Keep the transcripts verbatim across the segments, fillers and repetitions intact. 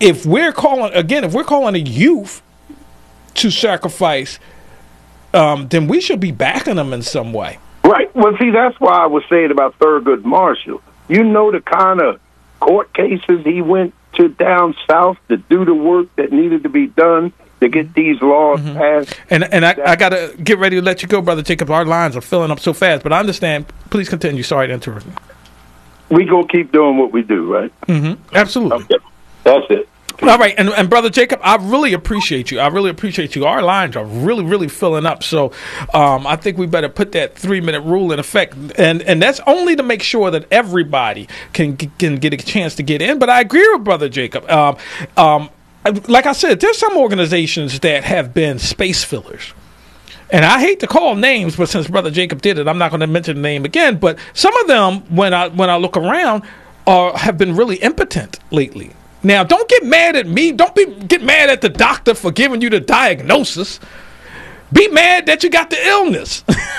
if we're calling, again, if we're calling a youth to sacrifice, um, then we should be backing them in some way. Right. Well, see, that's why I was saying about Thurgood Marshall. You know the kind of court cases he went to down south to do the work that needed to be done to get these laws mm-hmm. passed. And and I, I got to get ready to let you go, Brother Jacob. Our lines are filling up so fast, but I understand. Please continue. Sorry to interrupt. We going to keep doing what we do, right? Mm-hmm. Absolutely. Okay. That's it. All right, and, and Brother Jacob, I really appreciate you. I really appreciate you. Our lines are really, really filling up. So um, I think we better put that three-minute rule in effect, and and that's only to make sure that everybody can can get a chance to get in. But I agree with Brother Jacob. Um, um, like I said, there's some organizations that have been space fillers. And I hate to call names, but since Brother Jacob did it, I'm not going to mention the name again. But some of them, when I when I look around, are have been really impotent lately. Now, don't get mad at me. Don't be get mad at the doctor for giving you the diagnosis. Be mad that you got the illness.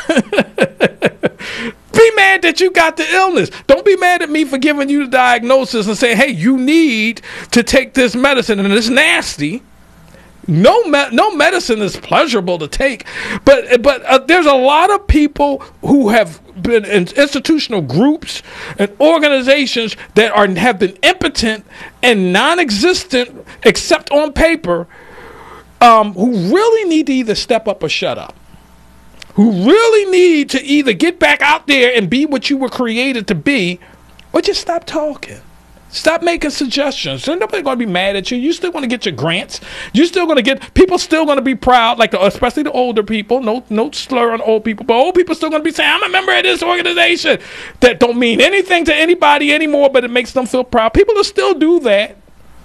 Be mad that you got the illness. Don't be mad at me for giving you the diagnosis and saying, hey, you need to take this medicine, and it's nasty. No, me- no medicine is pleasurable to take, but but uh, there's a lot of people who have been in institutional groups and organizations that are have been impotent and non-existent, except on paper, um, who really need to either step up or shut up. Who really need to either get back out there and be what you were created to be, or just stop talking. Stop making suggestions. So nobody's going to be mad at you. You still going to get your grants. You're still going to get, people still going to be proud, like the, especially the older people. No no slur on old people, but old people still going to be saying, I'm a member of this organization. That don't mean anything to anybody anymore, but it makes them feel proud. People will still do that.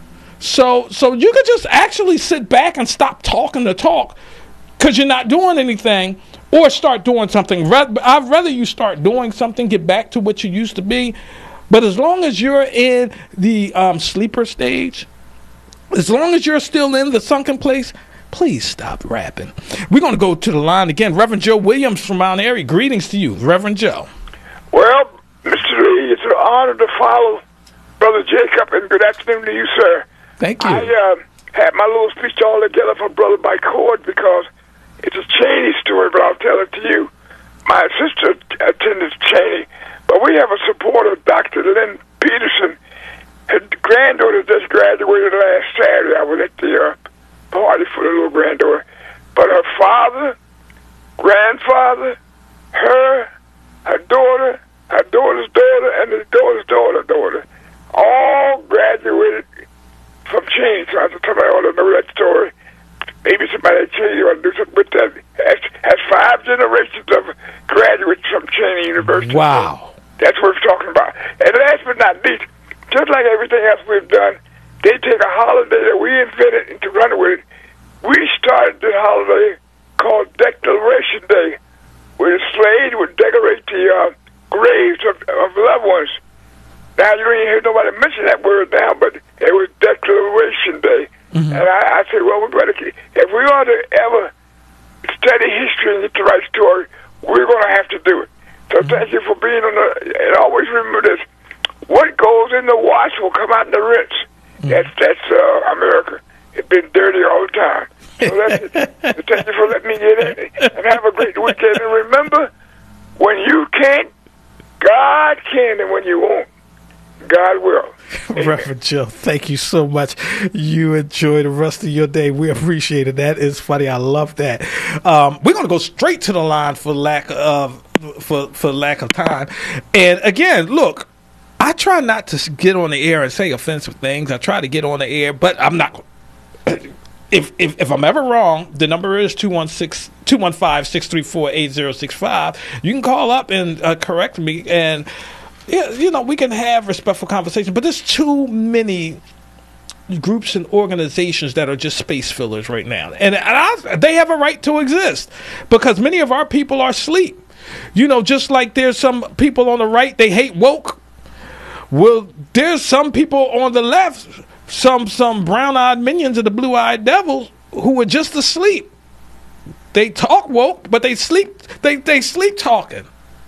So, so you could just actually sit back and stop talking the talk because you're not doing anything, or start doing something. I'd rather you start doing something, get back to what you used to be. But as long as you're in the um, sleeper stage, as long as you're still in the sunken place, please stop rapping. We're going to go to the line again. Reverend Joe Williams from Mount Airy. Greetings to you, Reverend Joe. Well, Mister Lee, it's an honor to follow Brother Jacob, and good afternoon to you, sir. Thank you. I uh, had my little speech all together for Brother by Cord because it's a Cheney story, but I'll tell it to you. My sister attended Cheney. But we have a supporter, Doctor Lynn Peterson. Her granddaughter just graduated last Saturday. I was at the uh, party for the little granddaughter. But her father, grandfather, her, her daughter, her daughter's daughter, and his daughter's daughter's daughter all graduated from Cheney. So I said, somebody ought to know that story. Maybe somebody at Cheney ought to do something with that. Has, has five generations of graduates from Cheney University. Wow. That's what we're talking about. And last but not least, just like everything else we've done, they take a holiday that we invented and to run with it. We started this holiday called Declaration Day, where the slaves would decorate the uh, graves of, of loved ones. Now, you don't even hear nobody mention that word now, but it was Declaration Day. Mm-hmm. And I, I said, well, we better keep, if we want to ever study history and get the right story, we're going to have to do it. So mm-hmm. thank you for being on the, and always remember this, what goes in the wash will come out in the rinse. Mm-hmm. That's, that's uh, America. It's been dirty all the time. So that's it. So thank you for letting me get in, and have a great weekend. And remember, when you can't, God can, and when you won't, God will. Reverend Joe, thank you so much. You enjoy the rest of your day. We appreciate it. That is funny. I love that. Um, we're going to go straight to the line for lack of for for lack of time. And again, look, I try not to get on the air and say offensive things. I try to get on the air, but I'm not. If if, if I'm ever wrong, the number is two one six, two one five, six three four, eight zero six five. You can call up and uh, correct me, and yeah, you know, we can have respectful conversation. But there's too many groups and organizations that are just space fillers right now, and, and I, they have a right to exist because many of our people are asleep. You know, just like there's some people on the right, they hate woke. Well, there's some people on the left, some some brown-eyed minions of the blue-eyed devils who are just asleep. They talk woke, but they sleep. They they sleep talking.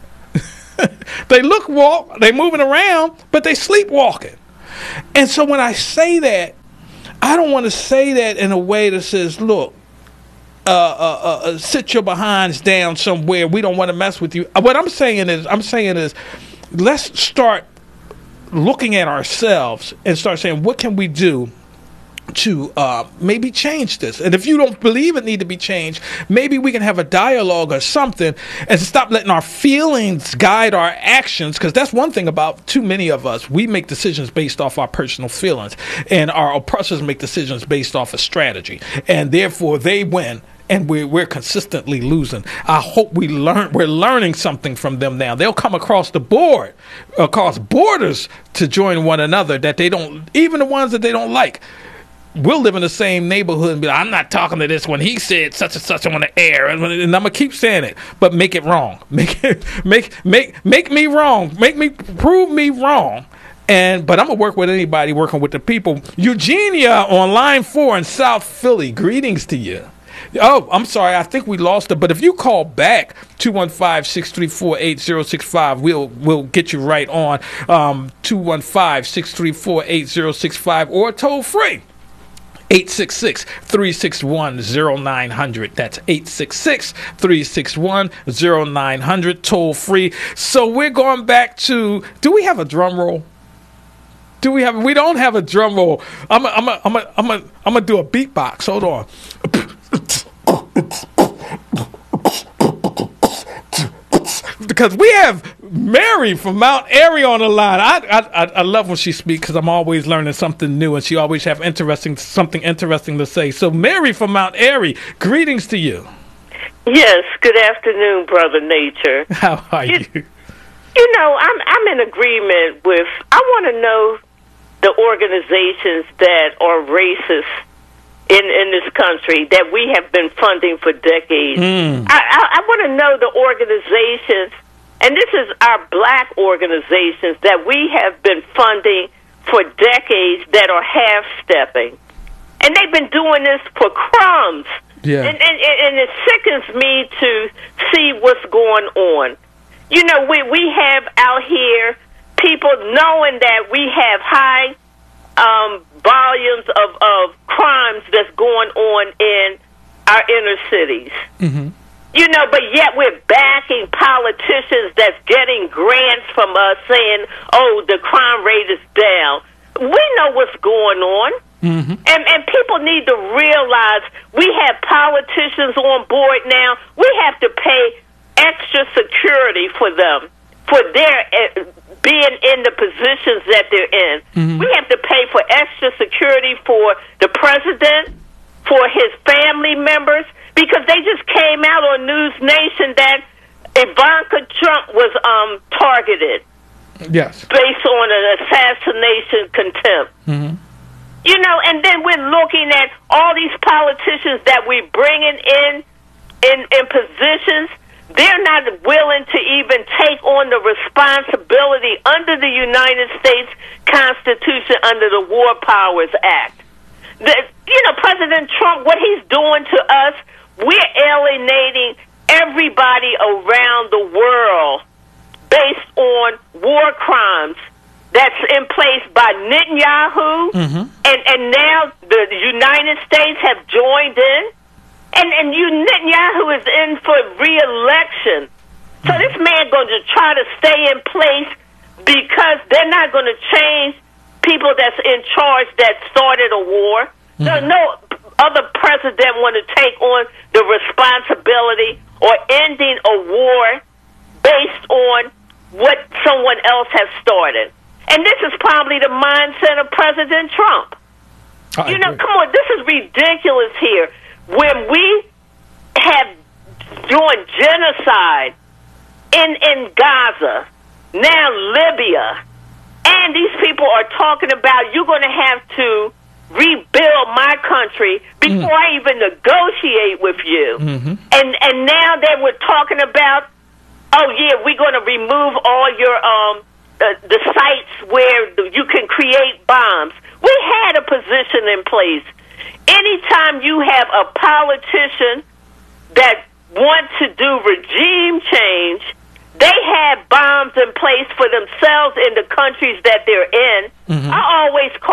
They look woke. They moving around, but they sleepwalking. And so when I say that, I don't want to say that in a way that says, look, uh, uh, uh, sit your behinds down somewhere. We don't want to mess with you. What I'm saying is, I'm saying is, let's start looking at ourselves and start saying, what can we do to uh, maybe change this? And if you don't believe it need to be changed, maybe we can have a dialogue or something and stop letting our feelings guide our actions, because that's one thing about too many of us. We make decisions based off our personal feelings, and our oppressors make decisions based off of strategy, and therefore they win. And we're, we're consistently losing. I hope we learn. We're learning something from them now. They'll come across the board, across borders, to join one another. That they don't, even the ones that they don't like. We'll live in the same neighborhood and be like, I'm not talking to this one. He said such and such on the air, and, and I'm gonna keep saying it, but make it wrong. Make it, make make make me wrong. Make me prove me wrong. And but I'm gonna work with anybody working with the people. Eugenia on line four in South Philly. Greetings to you. Oh, I'm sorry. I think we lost it. But if you call back two one five, six three four, eight zero six five, we'll we'll get you right on. Um, two one five, six three four, eight zero six five, or toll free. eight six six, three six one, zero nine zero zero. That's eight six six, three six one, zero nine zero zero, toll free. So we're going back to, do we have a drum roll? Do we have, we don't have a drum roll. I'm I'm I'm I'm I'm I'm gonna do a beatbox. Hold on. Because we have Mary from Mount Airy on the line. I I I love when she speaks, because I'm always learning something new, and she always have interesting something interesting to say. So Mary from Mount Airy, greetings to you. Yes, good afternoon, Brother Nature. How are you? You, you know, I'm I'm in agreement with. I want to know the organizations that are racist in, in this country that we have been funding for decades. Mm. I, I, I want to know the organizations, and this is our black organizations that we have been funding for decades that are half-stepping. And they've been doing this for crumbs. Yeah. And, and, and it sickens me to see what's going on. You know, we, we have out here people knowing that we have high um, volumes of, of crimes that's going on in our inner cities. Mm-hmm. You know, but yet we're backing politicians that's getting grants from us saying, oh, the crime rate is down. We know what's going on. Mm-hmm. And, and people need to realize we have politicians on board now. We have to pay extra security for them, for their uh, being in the positions that they're in. Mm-hmm. We have to pay for extra security for the president, for his family members, because they just came out on News Nation that Ivanka Trump was um, targeted. Yes. Based on an assassination contempt. Mm-hmm. You know, and then we're looking at all these politicians that we're bringing in, in, in positions. They're not willing to even take on the responsibility under the United States Constitution, under the War Powers Act. The, you know, President Trump, what he's doing to us, we're alienating everybody around the world based on war crimes that's in place by Netanyahu, mm-hmm. and, and now the United States have joined in. And and you, Netanyahu is in for re-election. So mm-hmm. this man going to try to stay in place because they're not going to change people that's in charge that started a war. Mm-hmm. No, no other president want to take on the responsibility or ending a war based on what someone else has started. And this is probably the mindset of President Trump. I you know, agree. Come on, this is ridiculous here. When we have doing genocide in, in Gaza, now Libya, and these people are talking about you're going to have to rebuild my country before mm. I even negotiate with you. Mm-hmm. And and now they were talking about, oh, yeah, we're going to remove all your um uh, the sites where you can create bombs. We had a position in place. Anytime you have a politician that wants to do regime change, they have bombs in place for themselves in the countries that they're in. Mm-hmm. I always call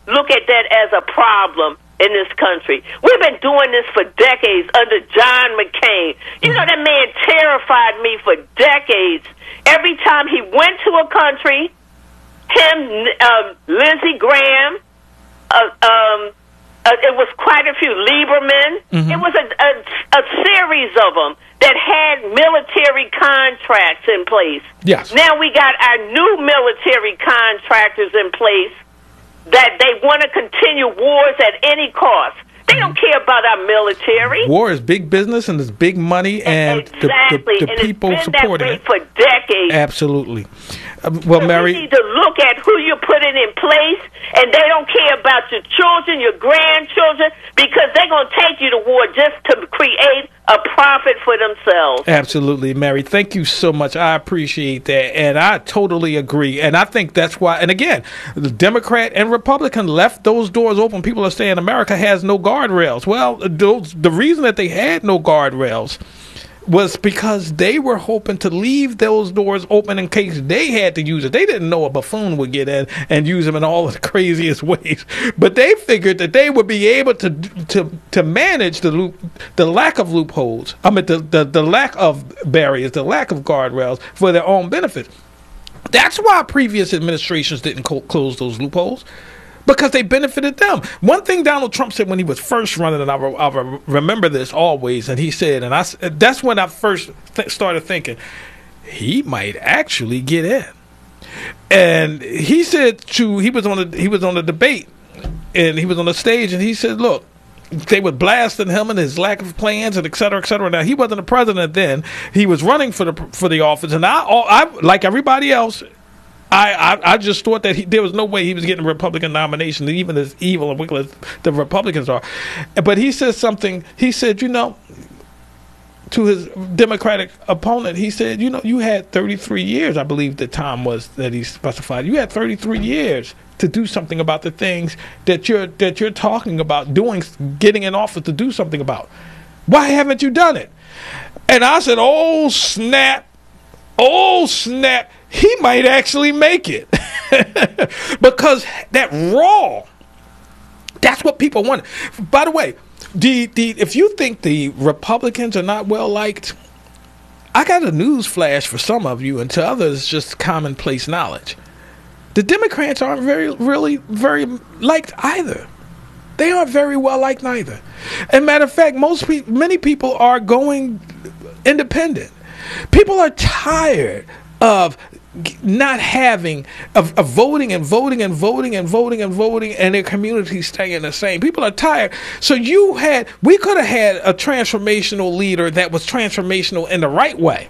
look at that as a problem in this country. We've been doing this for decades under John McCain. You know, that man terrified me for decades. Every time he went to a country, him, um, Lindsey Graham, uh, um, uh, it was quite a few, Lieberman. Mm-hmm. It was a, a, a series of them that had military contracts in place. Yes. Now we got our new military contractors in place that they want to continue wars at any cost. They don't care about our military. War is big business and it's big money, and exactly. the, the, the and people it's been supporting that way it. for decades. Absolutely. Uh, well, so Mary, we need to look at who you're putting in place, and they don't care about your children, your grandchildren, because they're going to take you to war just to create a profit for themselves. Absolutely, Mary. Thank you so much. I appreciate that, and I totally agree. And I think that's why, and again, the Democrat and Republican left those doors open. People are saying America has no guardrails. Well, those, the reason that they had no guardrails was because they were hoping to leave those doors open in case they had to use it. They didn't know a buffoon would get in and use them in all of the craziest ways, but they figured that they would be able to to to manage the loop, the lack of loopholes. I mean, the, the the lack of barriers, the lack of guardrails for their own benefit. That's why previous administrations didn't co- close those loopholes. Because they benefited them. One thing Donald Trump said when he was first running, and I, re- I re- remember this always, and he said, and I, that's when I first th- started thinking, he might actually get in. And he said to, he was on the, he was on the debate, and he was on the stage, and he said, look, they were blasting him and his lack of plans and et cetera, et cetera. Now, he wasn't the president then. He was running for the for the office, and I, I like everybody else, I, I, I just thought that he, there was no way he was getting a Republican nomination, even as evil and wicked as the Republicans are. But he said something. He said, you know, to his Democratic opponent, he said, you know, you had thirty-three years, I believe the time was that he specified. You had thirty-three years to do something about the things that you're that you're talking about doing, getting in office to do something about. Why haven't you done it? And I said, oh, snap. Oh, snap. He might actually make it. Because that raw, that's what people want. By the way, the, the, if you think the Republicans are not well liked, I got a news flash for some of you, and to others, just commonplace knowledge. The Democrats aren't very, really, very liked either. They aren't very well liked neither. As a matter of fact, most pe- many people are going independent. People are tired of not having, of, of voting and voting and voting and voting and voting and their communities staying the same. People are tired. So you had, we could have had a transformational leader that was transformational in the right way.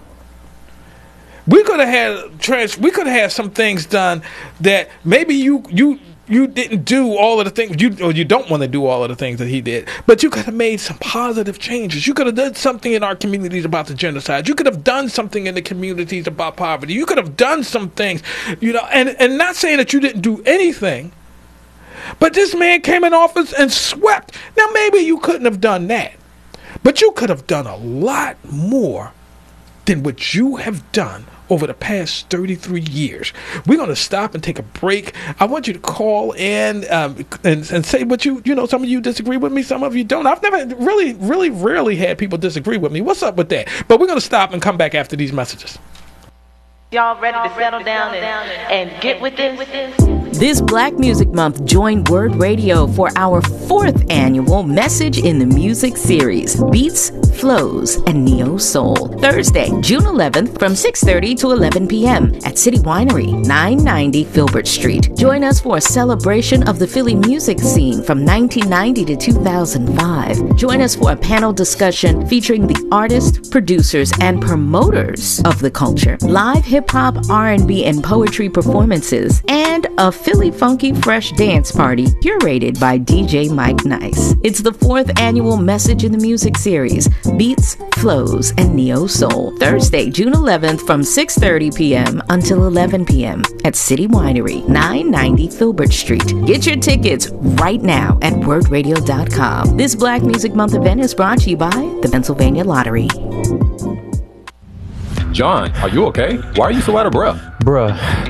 We could have had trans, we could have had some things done that maybe you you you didn't do all of the things you or you don't want to do all of the things that he did, but you could have made some positive changes. You could have done something in our communities about the genocide. You could have done something in the communities about poverty. You could have done some things, you know, and and not saying that you didn't do anything, but this man came in office and swept. Now maybe you couldn't have done that, but you could have done a lot more than what you have done over the past thirty-three years. We're going to stop and take a break. I want you to call in um, and, and say what you, you know, some of you disagree with me, some of you don't. I've never really, really rarely had people disagree with me. What's up with that? But we're going to stop and come back after these messages. Y'all ready to settle down and, and get with this? This Black Music Month, join Word Radio for our fourth annual Message in the Music series, Beats, Flows, and Neo Soul. Thursday, June eleventh from six thirty to eleven p.m. at City Winery, nine ninety Filbert Street. Join us for a celebration of the Philly music scene from nineteen ninety to two thousand five. Join us for a panel discussion featuring the artists, producers, and promoters of the culture. Live hip-hop, R and B, and poetry performances, and a Philly Funky Fresh dance party curated by D J Mike Nice. It's the fourth annual Message in the Music series, Beats, Flows, and Neo Soul. Thursday, June eleventh from six thirty p.m. until eleven p.m. at City Winery, nine ninety Filbert Street. Get your tickets right now at word radio dot com. This Black Music Month event is brought to you by the Pennsylvania Lottery. John, are you okay? Why are you so out of breath? Bruh,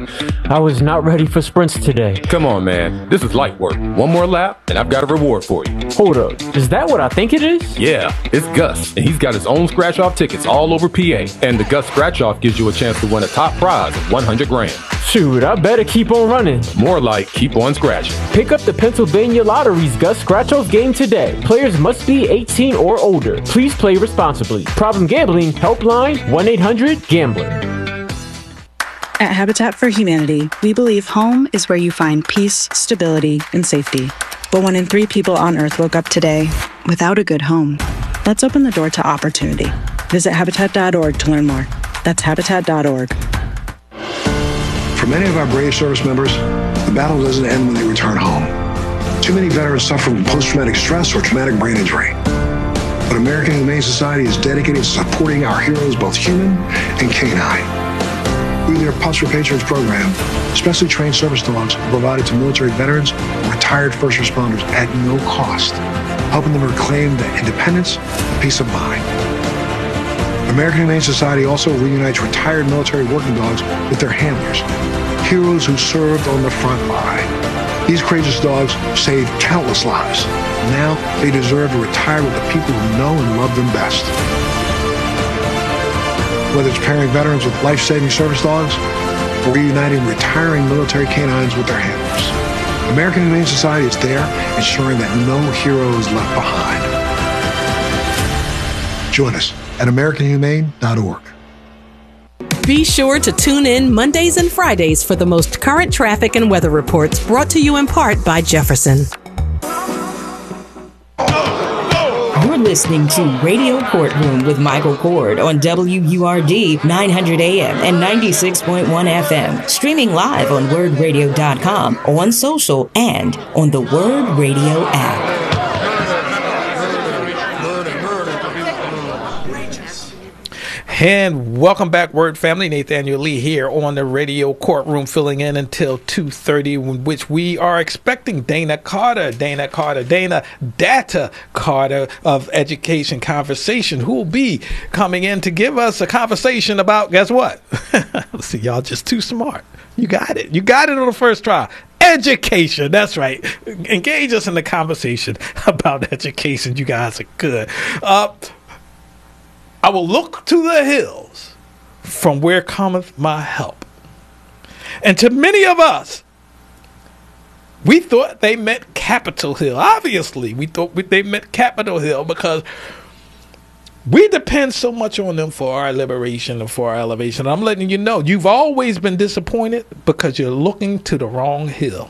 I was not ready for sprints today. Come on, man. This is light work. One more lap, and I've got a reward for you. Hold up. Is that what I think it is? Yeah, it's Gus, and he's got his own scratch-off tickets all over P A. And the Gus Scratch-Off gives you a chance to win a top prize of one hundred grand. Shoot, I better keep on running. More like keep on scratching. Pick up the Pennsylvania Lottery's Gus Scratch-Off game today. Players must be eighteen or older. Please play responsibly. Problem gambling, helpline one eight hundred gambler. At Habitat for Humanity, we believe home is where you find peace, stability, and safety. But one in three people on Earth woke up today without a good home. Let's open the door to opportunity. Visit habitat dot org to learn more. That's habitat dot org. For many of our brave service members, the battle doesn't end when they return home. Too many veterans suffer from post-traumatic stress or traumatic brain injury. But American Humane Society is dedicated to supporting our heroes, both human and canine. Through their Pups Repatriates program, specially trained service dogs are provided to military veterans and retired first responders at no cost, helping them reclaim their independence and peace of mind. American Humane Society also reunites retired military working dogs with their handlers, heroes who served on the front line. These courageous dogs saved countless lives. Now they deserve to retire with the people who know and love them best. Whether it's pairing veterans with life-saving service dogs or reuniting retiring military canines with their handlers, American Humane Society is there ensuring that no hero is left behind. Join us at american humane dot org. Be sure to tune in Mondays and Fridays for the most current traffic and weather reports brought to you in part by Jefferson. You're listening to Radio Courtroom with Michael Cord on W U R D nine hundred A M and ninety-six point one F M. Streaming live on word radio dot com, on social, and on the Word Radio app. And welcome back, Word family. Nathaniel Lee here on the Radio Courtroom, filling in until two thirty, in which we are expecting Dana Carter, Dana Carter, Dana Data Carter of Education Conversation, who will be coming in to give us a conversation about, guess what? Let's see, y'all just too smart. You got it. You got it on the first try. Education. That's right. Engage us in the conversation about education. You guys are good. Uh, I will look to the hills from where cometh my help. And to many of us, we thought they meant Capitol Hill. Obviously, we thought they meant Capitol Hill because we depend so much on them for our liberation and for our elevation. I'm letting you know, you've always been disappointed because you're looking to the wrong hill.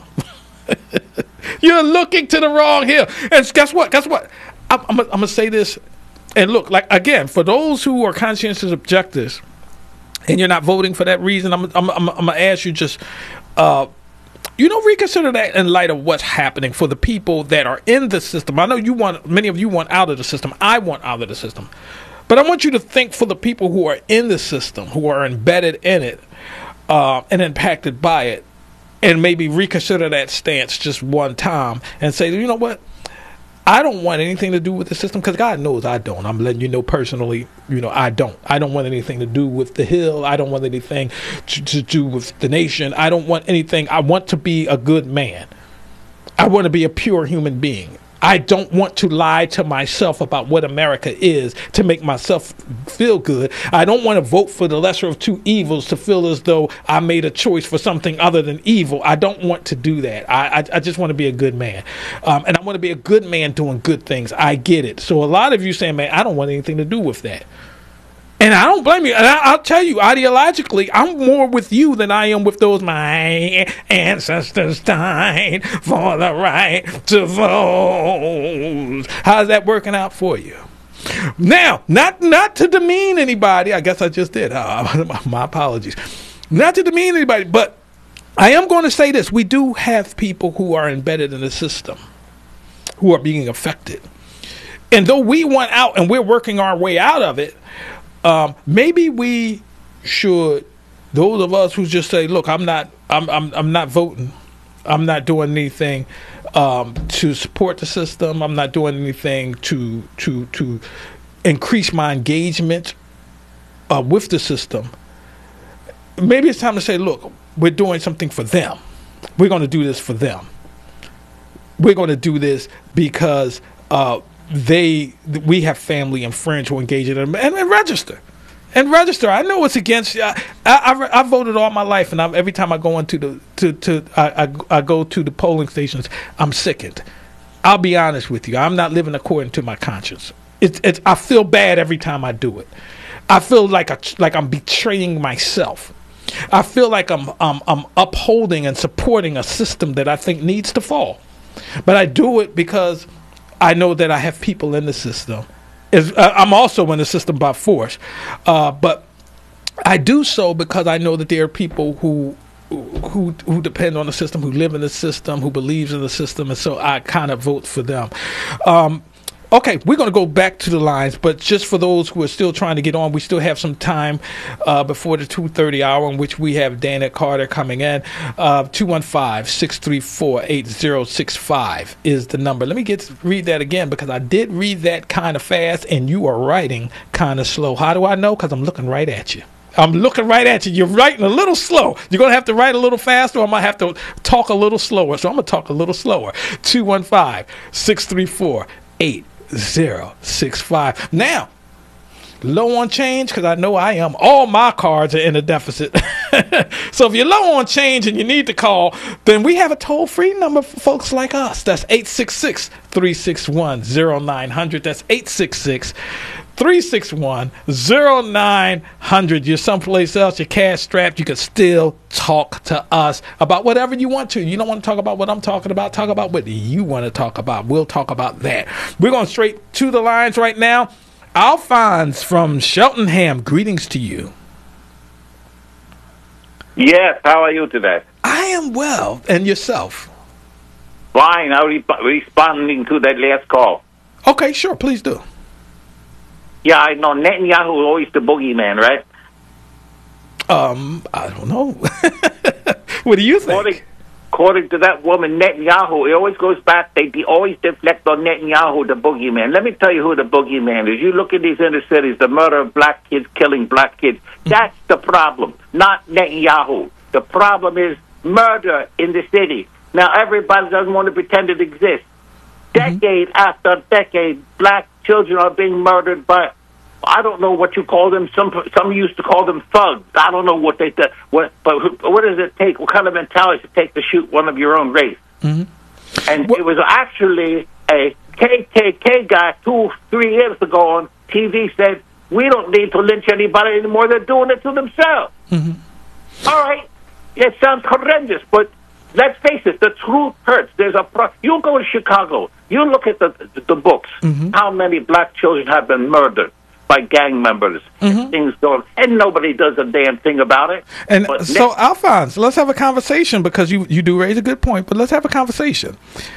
You're looking to the wrong hill. And guess what? Guess what? I'm, I'm, I'm going to say this. And look, like, again, for those who are conscientious objectors and you're not voting for that reason, I'm, I'm, I'm, I'm going to ask you just, uh, you know, reconsider that in light of what's happening for the people that are in the system. I know you want, many of you want out of the system. I want out of the system. But I want you to think for the people who are in the system, who are embedded in it uh, and impacted by it, and maybe reconsider that stance just one time and say, you know what? I don't want anything to do with the system because God knows I don't. I'm letting you know personally, you know, I don't. I don't want anything to do with the Hill. I don't want anything to, to do with the nation. I don't want anything. I want to be a good man. I want to be a pure human being. I don't want to lie to myself about what America is to make myself feel good. I don't want to vote for the lesser of two evils to feel as though I made a choice for something other than evil. I don't want to do that. I, I, I just want to be a good man. Um, and I want to be a good man doing good things. I get it. So a lot of you saying, man, I don't want anything to do with that. And I don't blame you. And I, I'll tell you, ideologically, I'm more with you than I am with those my ancestors died for the right to vote. How's that working out for you? Now, not not to demean anybody. I guess I just did. Uh, my apologies. Not to demean anybody, but I am going to say this. We do have people who are embedded in the system who are being affected. And though we want out and we're working our way out of it, Um, maybe we should, those of us who just say, look, I'm not, I'm, I'm, I'm not voting. I'm not doing anything, um, to support the system. I'm not doing anything to, to, to increase my engagement, uh, with the system. Maybe it's time to say, look, we're doing something for them. We're going to do this for them. We're going to do this because uh, they, we have family and friends who engage in it and, and register. And register. I know it's against. I, I, I voted all my life, and I'm, every time I go into the to to I, I, I go to the polling stations, I'm sickened. I'll be honest with you. I'm not living according to my conscience. It's it's. I feel bad every time I do it. I feel like a, like I'm betraying myself. I feel like I'm I'm I'm upholding and supporting a system that I think needs to fall. But I do it because I know that I have people in the system. Is uh, I'm also in the system by force, uh, but I do so because I know that there are people who who who depend on the system, who live in the system, who believes in the system, and so I kind of vote for them. Um, Okay, we're going to go back to the lines, but just for those who are still trying to get on, we still have some time uh, before the two thirty hour in which we have Dana Carter coming in. Uh, two one five, six three four, eight zero six five is the number. Let me get read that again because I did read that kind of fast and you are writing kind of slow. How do I know? Because I'm looking right at you. I'm looking right at you. You're writing a little slow. You're going to have to write a little faster or I might have to talk a little slower. So I'm going to talk a little slower. two one five, six three four, eight zero six five. Now, low on change because I know I am. All my cards are in a deficit. So if you're low on change and you need to call, then we have a toll-free number for folks like us. That's eight six six, three six one, zero nine zero zero. That's eight six six, three six one, zero nine zero zero. You're someplace else, you're cash strapped, you can still talk to us about whatever you want to. You don't want to talk about what I'm talking about, talk about what you want to talk about. We'll talk about that. We're going straight to the lines right now. Alphonse from Cheltenham, greetings to you. Yes, how are you today? I am well, and yourself? Fine, I'm re- responding to that last call. Okay, sure, please do. Yeah, I know Netanyahu is always the boogeyman, right? Um, I don't know. What do you think? According, according to that woman, Netanyahu, it always goes back, they, they always deflect on Netanyahu, the boogeyman. Let me tell you who the boogeyman is. You look at these inner cities, the murder of black kids, killing black kids. That's the problem, not Netanyahu. The problem is murder in the city. Now, everybody doesn't want to pretend it exists. Decade mm-hmm. after decade, black children are being murdered by, I don't know what you call them. Some some used to call them thugs. I don't know what they did. What, but what does it take? What kind of mentality does it take to shoot one of your own race? Mm-hmm. And what? It was actually a K K K guy two, three years ago on T V said, we don't need to lynch anybody anymore. They're doing it to themselves. Mm-hmm. All right. It sounds horrendous, but let's face it, the truth hurts. There's a pro- you go to Chicago, you look at the the, the books. Mm-hmm. How many black children have been murdered by gang members? Mm-hmm. And things going, and nobody does a damn thing about it. And but so, next- Alphonse, let's have a conversation because you you do raise a good point. But let's have a conversation.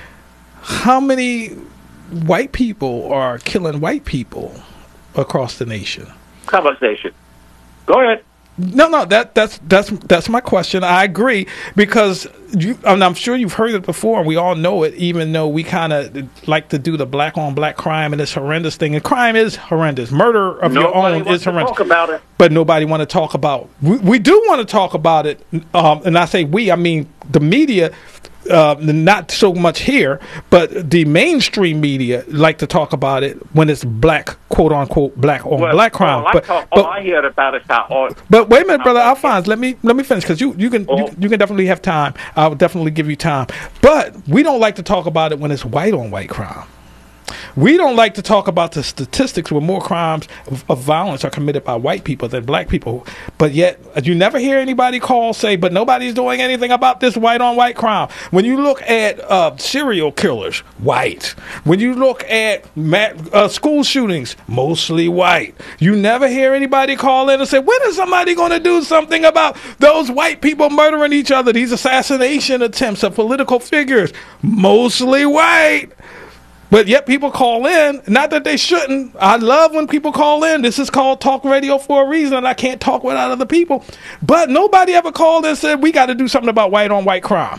How many white people are killing white people across the nation? Conversation. Go ahead. No, no, that that's that's that's my question. I agree because you, and I'm sure you've heard it before, and we all know it. Even though we kind of like to do the black on black crime and this horrendous thing, and crime is horrendous. Murder of nobody your own wants is horrendous. To talk about it. But nobody want to talk about. We, we do want to talk about it, um, and I say we, I mean the media. Uh, not so much here, but the mainstream media like to talk about it when it's black, quote unquote, black on well, black crime. All I, but, talk, but, all I hear about is how. All, but wait a minute, brother Alphonse. Let me let me finish because you you can oh. you, you can definitely have time. I'll definitely give you time. But we don't like to talk about it when it's white on white crime. We don't like to talk about the statistics where more crimes of, of violence are committed by white people than black people. But yet, you never hear anybody call, say, but nobody's doing anything about this white on white crime. When you look at uh, serial killers, white. When you look at ma- uh, school shootings, mostly white. You never hear anybody call in and say, when is somebody going to do something about those white people murdering each other, these assassination attempts of political figures, mostly white. But yet people call in, not that they shouldn't. I love when people call in. This is called talk radio for a reason, and I can't talk without other people. But nobody ever called and said, we got to do something about white on white crime.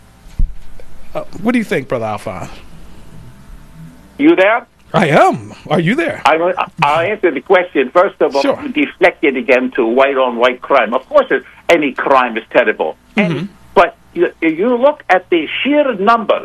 Uh, what do you think, Brother Alphonse? You there? I am. Are you there? I, I'll answer the question. First of all, sure. You deflected again to white on white crime. Of course, any crime is terrible. And, Mm-hmm. But you, you look at the sheer numbers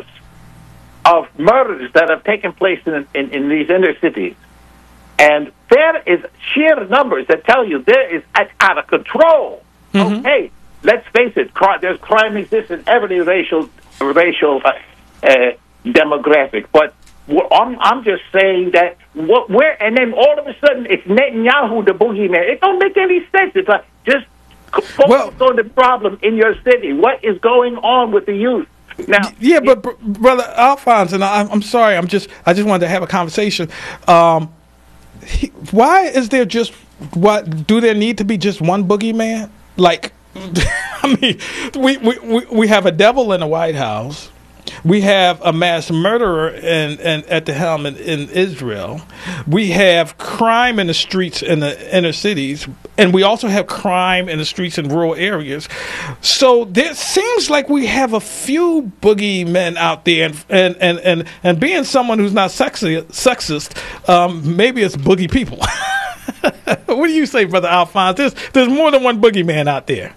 of murders that have taken place in, in, in these inner cities, and there is sheer numbers that tell you there is out, out of control. Mm-hmm. Okay, let's face it, cri- there's crime exists in every racial racial uh, uh, demographic, but I'm, I'm just saying that what, where, and then all of a sudden it's Netanyahu, the boogeyman. It don't make any sense. It's like, just focus well, on the problem in your city. What is going on with the youth? Now, yeah, but br- brother Alphonse, and I, I'm sorry, I'm just, I just wanted to have a conversation. Um, he, why is there just what? Do there need to be just one boogeyman? Like, I mean, we, we we have a devil in the White House. We have a mass murderer in, in, at the helm in, in Israel. We have crime in the streets in the inner cities. And we also have crime in the streets in rural areas. So there seems like we have a few boogeymen out there. And and, and, and, and being someone who's not sexy, sexist, um, maybe it's boogie people. What do you say, Brother Alphonse? There's, there's more than one boogeyman out there.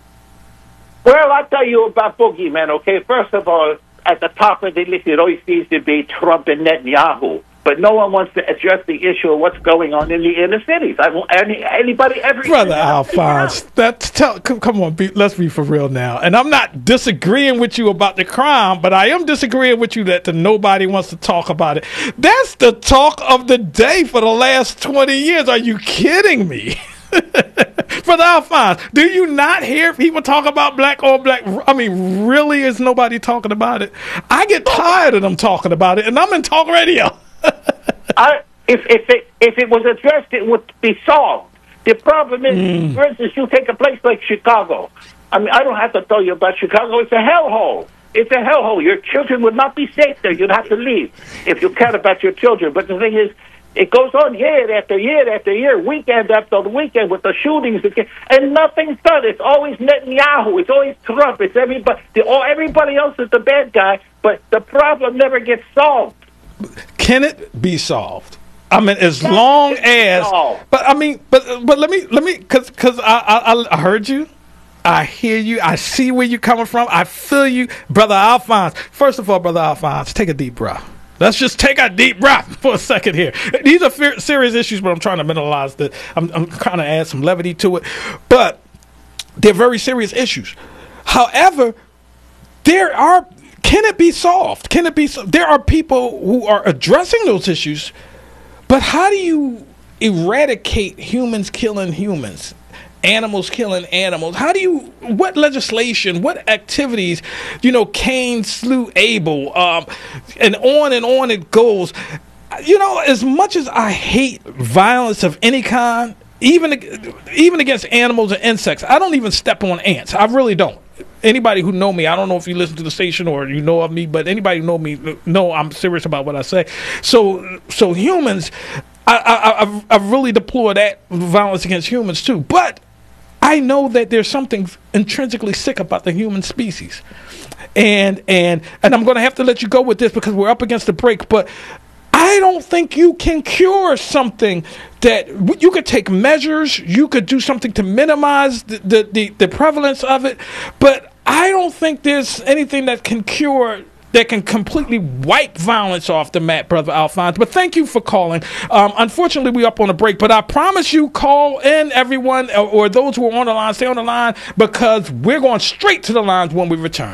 Well, I'll tell you about boogeymen, okay? First of all, at the top of the list, it always seems to be Trump and Netanyahu. But no one wants to address the issue of what's going on in the inner cities. I won't, any, anybody ever... Brother Alphonse, that's tell, come, come on, be, let's be for real now. And I'm not disagreeing with you about the crime, but I am disagreeing with you that the, nobody wants to talk about it. That's the talk of the day for the last twenty years. Are you kidding me? Brother Alphonse, do you not hear people talk about black on black? I mean, really, is nobody talking about it? I get tired of them talking about it, and I'm in talk radio. I, if if it if it was addressed, it would be solved. The problem is, mm. for instance, you take a place like Chicago. I mean, I don't have to tell you about Chicago. It's a hellhole. It's a hellhole. Your children would not be safe there. You'd have to leave if you cared about your children. But the thing is, it goes on year after year after year, weekend after weekend with the shootings, and nothing's done. It's always Netanyahu. It's always Trump. It's everybody. The, all, everybody else is the bad guy, but the problem never gets solved. Can it be solved? I mean, as long as. But I mean, but but let me let me because because I, I I heard you. I hear you. I see where you're coming from. I feel you, Brother Alphonse. First of all, Brother Alphonse, take a deep breath. Let's just take a deep breath for a second here. These are fe- serious issues, but I'm trying to minimize the. I'm, I'm trying to add some levity to it, but they're very serious issues. However, there are. Can it be solved? Can it be? There are people who are addressing those issues, but how do you eradicate humans killing humans? Animals killing animals. How do you, what legislation, what activities, you know, Cain slew Abel, um, and on and on it goes. You know, as much as I hate violence of any kind, even, even against animals and insects, I don't even step on ants. I really don't. Anybody who know me, I don't know if you listen to the station or you know of me, but anybody who know me, know I'm serious about what I say. So, so humans, I, I, I, I really deplore that violence against humans too. But I know that there's something intrinsically sick about the human species. And and and I'm going to have to let you go with this because we're up against the break. But I don't think you can cure something that you could take measures. You could do something to minimize the, the, the, the prevalence of it. But I don't think there's anything that can cure that can completely wipe violence off the map, Brother Alphonse. But thank you for calling. Um, unfortunately, we're up on a break, but I promise you, call in, everyone, or, or those who are on the line, stay on the line, because we're going straight to the lines when we return.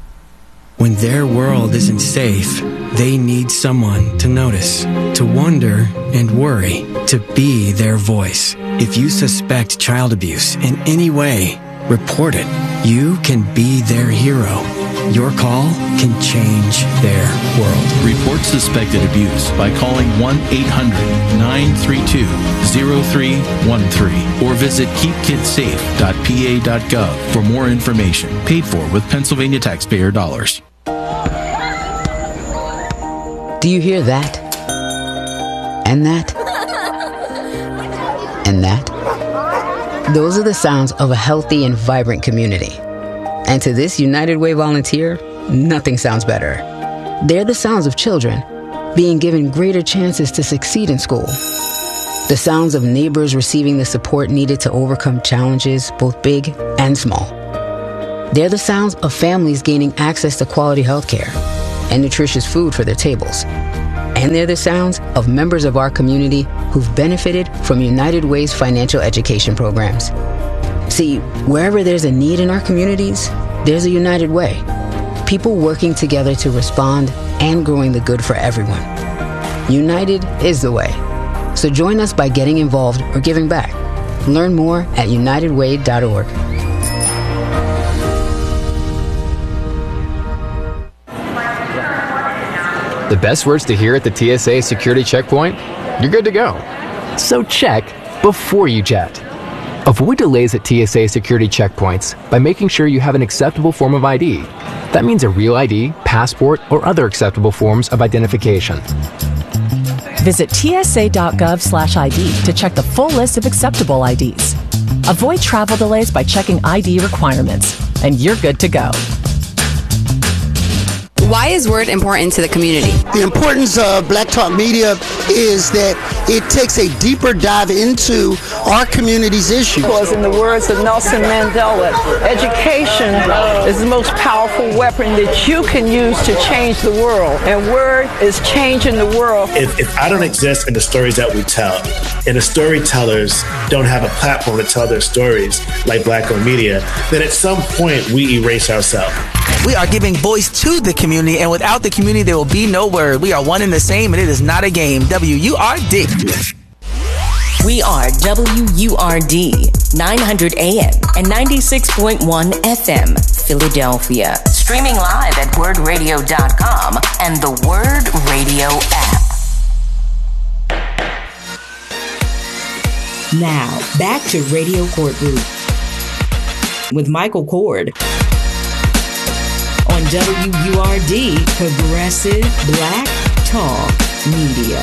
When their world isn't safe, they need someone to notice, to wonder and worry, to be their voice. If you suspect child abuse in any way, report it. You can be their hero. Your call can change their world. Report suspected abuse by calling one eight hundred nine three two zero three one three or visit keep kids safe dot p a dot gov for more information. Paid for with Pennsylvania taxpayer dollars. Do you hear that? And that? And that? Those are the sounds of a healthy and vibrant community. And to this United Way volunteer, nothing sounds better. They're the sounds of children being given greater chances to succeed in school. The sounds of neighbors receiving the support needed to overcome challenges, both big and small. They're the sounds of families gaining access to quality health care and nutritious food for their tables. And they're the sounds of members of our community who've benefited from United Way's financial education programs. See, wherever there's a need in our communities, there's a United Way. People working together to respond and growing the good for everyone. United is the way. So join us by getting involved or giving back. Learn more at united way dot org. The best words to hear at the T S A security checkpoint? You're good to go. So check before you jet. Avoid delays at T S A security checkpoints by making sure you have an acceptable form of I D. That means a real I D, passport, or other acceptable forms of identification. Visit T S A dot gov slash I D to check the full list of acceptable I Ds. Avoid travel delays by checking I D requirements, and you're good to go. Why is Word important to the community? The importance of Black Talk Media is that it takes a deeper dive into our community's issues. Because in the words of Nelson Mandela, education is the most powerful weapon that you can use to change the world. And Word is changing the world. If, if I don't exist in the stories that we tell, and the storytellers don't have a platform to tell their stories like Black-owned media, then at some point we erase ourselves. We are giving voice to the community, and without the community, there will be no Word. We are one and the same, and it is not a game. W U R D. We are W U R D, nine hundred A M and ninety-six point one F M, Philadelphia. Streaming live at word radio dot com and the Word Radio app. Now, back to Radio Courtroom with Michael Cord. On W U R D, Progressive Black Talk Media.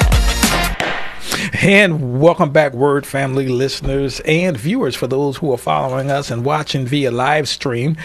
And welcome back, Word family listeners and viewers. For those who are following us and watching via live stream,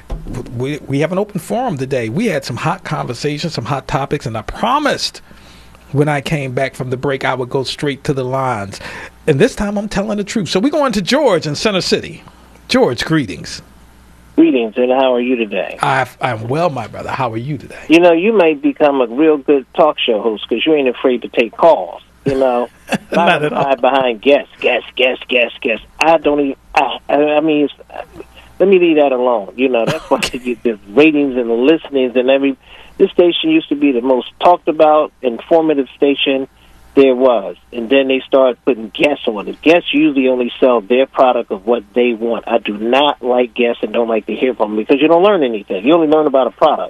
we, we have an open forum today. We had some hot conversations, some hot topics, and I promised when I came back from the break I would go straight to the lines. And this time I'm telling the truth. So we're going to George in Center City. George, greetings. Greetings, and how are you today? I, I'm well, my brother. How are you today? You know, you might become a real good talk show host because you ain't afraid to take calls. You know, not at all. Behind guests, guests, guests, guests, guests. I don't even. I, I mean, it's, let me leave that alone. You know, that's why you get the ratings and the listenings and every. This station used to be the most talked about, informative station there was, and then they started putting guests on it. Guests usually only sell their product of what they want. I do not like guests and don't like to hear from them because you don't learn anything. You only learn about a product.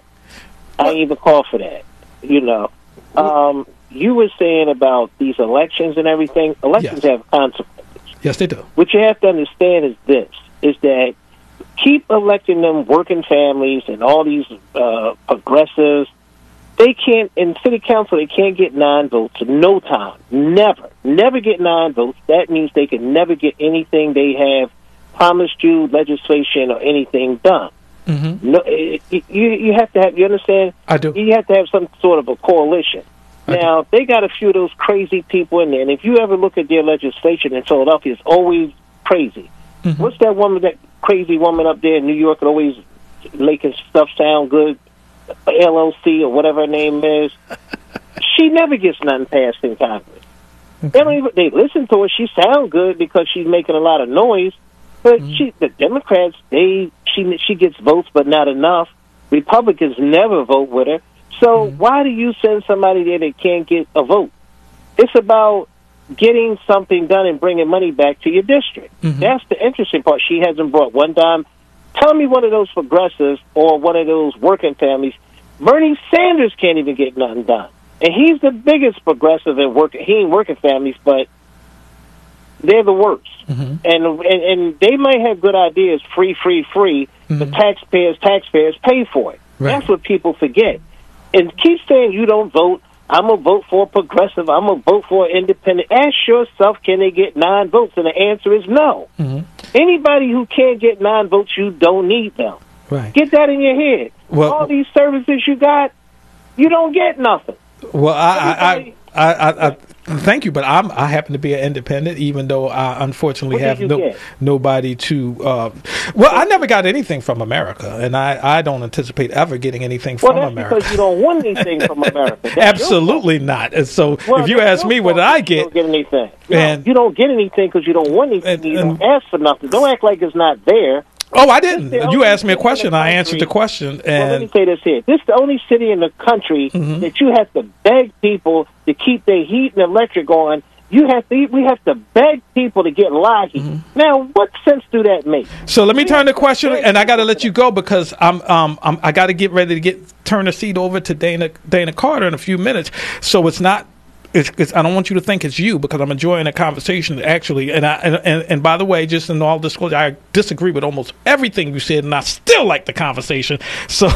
I ain't even call for that. You know, um, you were saying about these elections and everything. Elections yes. have consequences. Yes, they do. What you have to understand is this: is that keep electing them working families and all these uh, progressives. They can't, in city council, they can't get nine votes in no time. Never. Never get nine votes. That means they can never get anything they have promised you, legislation or anything done. Mm-hmm. No, it, it, you, you have to have, you understand? I do. You have to have some sort of a coalition. I now, do. They got a few of those crazy people in there, and if you ever look at their legislation in Philadelphia, it's always crazy. Mm-hmm. What's that woman, that crazy woman up there in New York that always making stuff sound good? L L C or whatever her name is, she never gets nothing passed in Congress. Okay. They don't even, they listen to her. She sounds good because she's making a lot of noise, but mm-hmm. she, the Democrats, they she she gets votes, but not enough. Republicans never vote with her. So mm-hmm. why do you send somebody there that can't get a vote? It's about getting something done and bringing money back to your district. Mm-hmm. That's the interesting part. She hasn't brought one dime. Tell me one of those progressives or one of those working families. Bernie Sanders can't even get nothing done. And he's the biggest progressive in working. He ain't working families, but they're the worst. Mm-hmm. And, and and they might have good ideas, free, free, free. Mm-hmm. The taxpayers, taxpayers pay for it. Right. That's what people forget. And keep saying you don't vote. I'm going to vote for a progressive. I'm going to vote for an independent. Ask yourself, can they get nine votes? And the answer is no. Mm-hmm. Anybody who can't get nine votes, you don't need them. Right. Get that in your head. Well, all these services you got, you don't get nothing. Well, I, I, I, I, I Thank you, but I'm, I happen to be an independent, even though I unfortunately What have did you no get? nobody to. Uh, well, I never got anything from America, and I, I don't anticipate ever getting anything Well, from that's America. because you don't want anything from America. That's Absolutely not. And so, Well, if you that's ask your me what fault I you get, don't get anything. No, and you don't get anything because you don't want anything. You don't ask for nothing. Don't act like it's not there. oh, I didn't. This is the You only asked me a city in question. the I answered country- the question, Well, let me and say this here. This is the only city in the country Mm-hmm. that you have to beg people to keep their heat and electric on. You have to. We have to beg people to get LIHEAP. Mm-hmm. Now, what sense do that make? so let me turn the question, and I got to let you go because I'm um I'm, I got to get ready to get turn the seat over to Dana Dana Carter in a few minutes. So it's not. It's, it's, I don't want you to think it's you because I'm enjoying the conversation actually. And I and, and, and by the way, just in all disclosure, I disagree with almost everything you said, and I still like the conversation. So,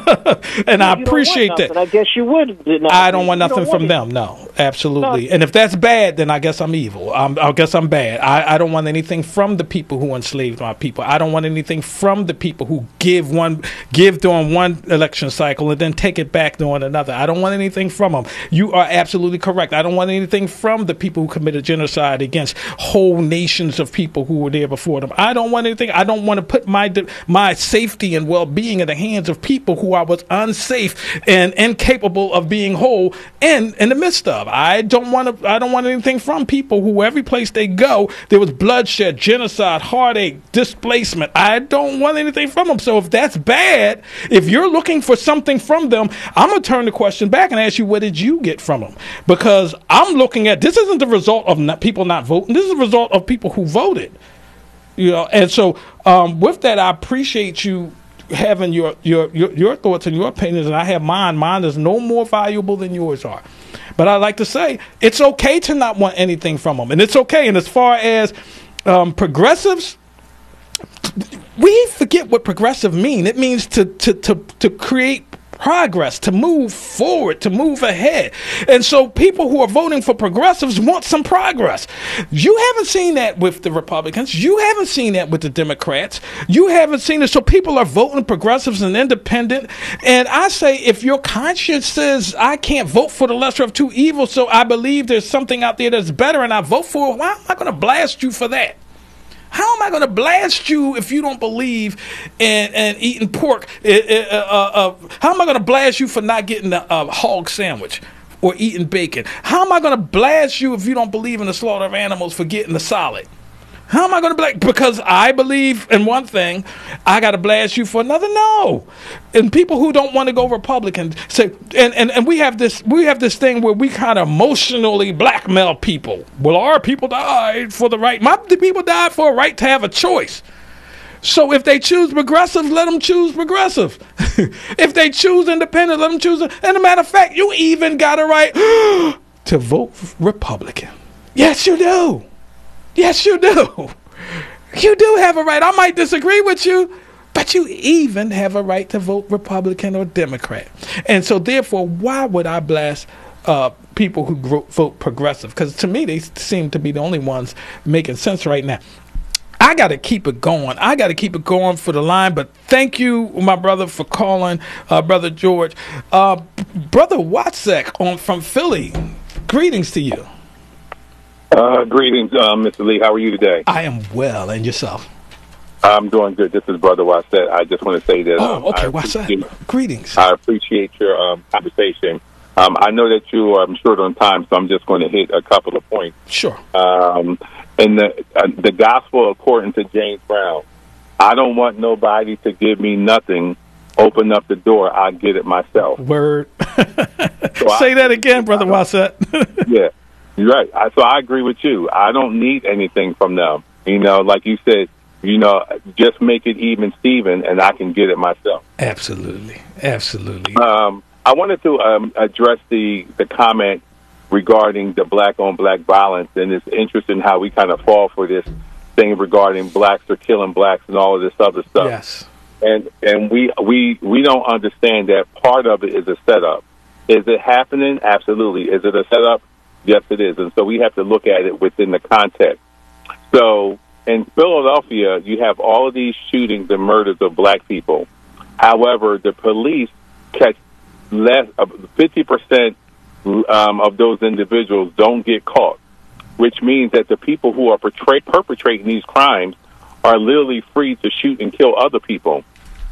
and I You don't appreciate want that. nothing. I guess you would. deny I it. don't want You nothing from it. them. No, absolutely. No. And if that's bad, then I guess I'm evil. I'm, I guess I'm bad. I, I don't want anything from the people who enslaved my people. I don't want anything from the people who give one, give during one election cycle and then take it back during another. I don't want anything from them. You are absolutely correct. I don't want anything from the people who committed genocide against whole nations of people who were there before them. I don't want anything. I don't want to put my my safety and well-being in the hands of people who I was unsafe and incapable of being whole in in the midst of. I don't want to. I don't want anything from people who every place they go there was bloodshed, genocide, heartache, displacement. I don't want anything from them. So if that's bad, if you're looking for something from them, I'm gonna turn the question back and ask you, what did you get from them? Because I'm looking at this isn't the result of not, people not voting. This is the result of people who voted. You know, and so um, with that, I appreciate you having your, your your your thoughts and your opinions, and I have mine. Mine is no more valuable than yours are. But I like to say it's okay to not want anything from them, and it's okay. And as far as um, progressives, we forget what progressive mean. It means to to to to create progress, to move forward, to move ahead. And so people who are voting for progressives want some progress. You haven't seen that with the Republicans. You haven't seen that with the Democrats. You haven't seen it. So people are voting progressives and independent. And I say, if your conscience says, I can't vote for the lesser of two evils, so I believe there's something out there that's better and I vote for it, why am I going to blast you for that? How am I going to blast you if you don't believe in, in eating pork? Uh, uh, uh, how am I going to blast you for not getting a, a hog sandwich or eating bacon? How am I going to blast you if you don't believe in the slaughter of animals for getting the salad? How am I going to blast? Because I believe in one thing, I got to blast you for another? No. And people who don't want to go Republican say, and, and, and we have this we have this thing where we kind of emotionally blackmail people. Well, our people died for the right. My the people died for a right to have a choice. So if they choose progressive, let them choose progressive. If they choose independent, let them choose. And as a matter of fact, you even got a right to vote Republican. Yes, you do. Yes, you do. You do have a right. I might disagree with you, but you even have a right to vote Republican or Democrat. And so, therefore, why would I blast uh, people who gro- vote progressive? Because to me, they seem to be the only ones making sense right now. I got to keep it going. I got to keep it going for the line. But thank you, my brother, for calling, uh, Brother George. Uh, Brother Watsek on from Philly, greetings to you. Uh, greetings, uh, Mister Lee. How are you today? I am well, and yourself? I'm doing good. This is Brother Watsett. I just want to say that. Oh, um, okay, I Watsett. Greetings. I appreciate your um, conversation. Um, I know that you are short on time, so I'm just going to hit a couple of points. Sure. Um, in the uh, the gospel according to James Brown, I don't want nobody to give me nothing. Open up the door, I get it myself. Word. So Say I, that again, Brother Watsett. Yeah, you're right. I, so I agree with you. I don't need anything from them. You know, like you said, you know, just make it even Steven, and I can get it myself. Absolutely. Absolutely. Um, I wanted to um, address the, the comment regarding the black-on-black violence, and it's interesting how we kind of fall for this thing regarding blacks are killing blacks and all of this other stuff. Yes. And and we, we, we don't understand that part of it is a setup. Is it happening? Absolutely. Is it a setup? Yes, it is. And so we have to look at it within the context. So in Philadelphia, you have all of these shootings and murders of black people. However, the police catch less, uh, fifty percent um, of those individuals don't get caught, which means that the people who are portray- perpetrating these crimes are literally free to shoot and kill other people.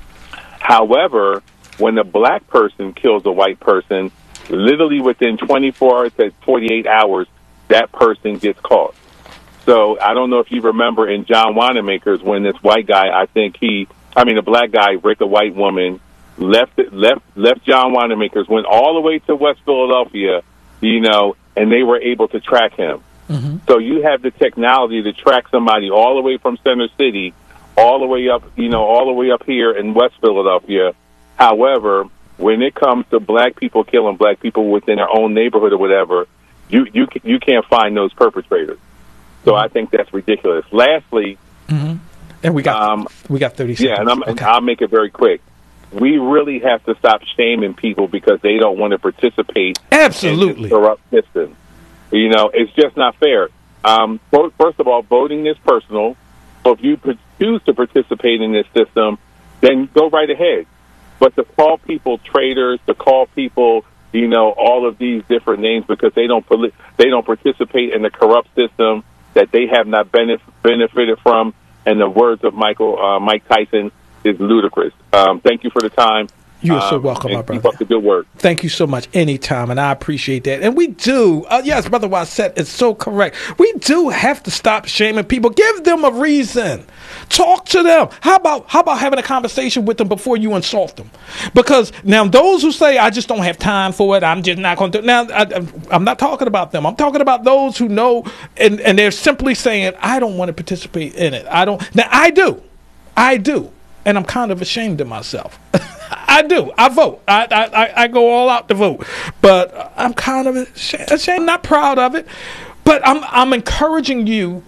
However, when a black person kills a white person, literally within twenty-four hours to forty-eight hours, that person gets caught. So I don't know if you remember in John Wanamaker's when this white guy, I think he, I mean, a black guy raped a white woman, left left left John Wanamaker's, went all the way to West Philadelphia, you know, and they were able to track him. Mm-hmm. So you have the technology to track somebody all the way from Center City, all the way up, you know, all the way up here in West Philadelphia. However, when it comes to black people killing black people within their own neighborhood or whatever, you you you can't find those perpetrators. So I think that's ridiculous. Lastly, mm-hmm. and we got um, we got thirty seconds. Yeah, and, I'm, okay. and I'll make it very quick. We really have to stop shaming people because they don't want to participate. Absolutely, in this corrupt system. You know, it's just not fair. Um, first of all, voting is personal. So if you choose to participate in this system, then go right ahead. But to call people traitors, to call people, you know, all of these different names because they don't they don't participate in the corrupt system that they have not benef- benefited from, and the words of Michael uh, Mike Tyson is ludicrous. Um, thank you for the time. You are so um, welcome, my brother. Keep up the good work. Thank you so much. Anytime, and I appreciate that. And we do, uh, yes, Brother Wassett is so correct. We do have to stop shaming people. Give them a reason. Talk to them. How about how about having a conversation with them before you insult them? Because now those who say, I just don't have time for it, I'm just not going to do it. Now, I, I'm not talking about them. I'm talking about those who know, and, and they're simply saying, I don't want to participate in it. I don't. Now, I do. I do. And I'm kind of ashamed of myself. I do. I vote. I, I I go all out to vote, but I'm kind of ashamed, not proud of it. But I'm I'm encouraging you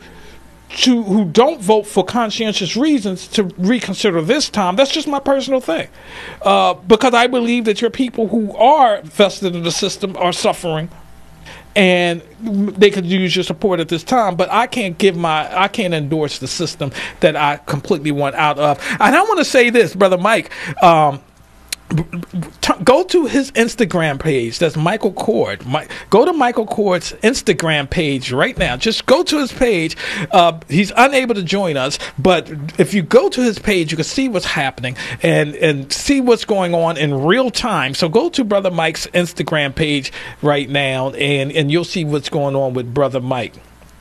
to who don't vote for conscientious reasons to reconsider this time. That's just my personal thing, uh, because I believe that your people who are vested in the system are suffering, and they could use your support at this time. But I can't give my I can't endorse the system that I completely want out of. And I want to say this, Brother Mike. Um, Go to his Instagram page. That's Michael Cord. My, go to Michael Cord's Instagram page right now. Just go to his page. Uh, he's unable to join us, but if you go to his page, you can see what's happening and, and see what's going on in real time. So go to Brother Mike's Instagram page right now, and, and you'll see what's going on with Brother Mike.